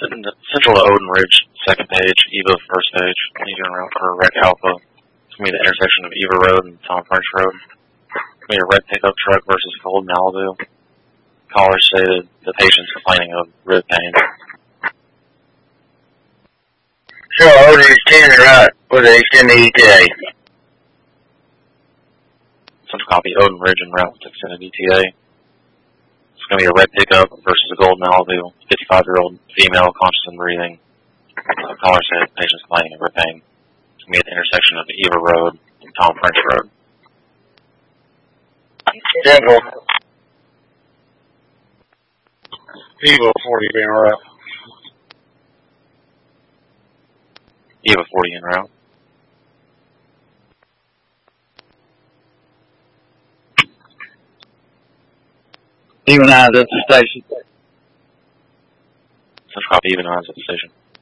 Central to Odin Ridge, second page, Eva first page, leaving route for Rec Alpha. It's going to be the intersection of Eva Road and Tom French Road. It's going to be a red pickup truck versus Gold Malibu. Caller stated the patient's complaining of rib pain. So Odin is 10 right with the extended ETA. Central copy, Odin Ridge en route to extended ETA. It's going to be a red pickup versus a Gold Malibu. 55-year-old female, conscious and breathing. Caller said the patient's complaining of rib pain. It's going to be at the intersection of Eva Road and Tom French Road. Central. Eva 40 being route. Eva 40 en route. Eva 9's at the station. Central copy, Eva 9's at the station.